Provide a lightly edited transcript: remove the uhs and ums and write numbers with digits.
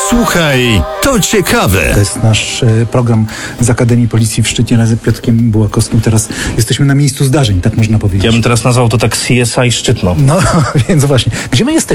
Słuchaj, to ciekawe. To jest nasz program z Akademii Policji w Szczytnie razem z Piotrkiem Bułakowskim. Teraz jesteśmy na miejscu zdarzeń, tak można powiedzieć. Ja bym teraz nazwał to tak CSI Szczytno. No, więc właśnie. Gdzie my jesteśmy?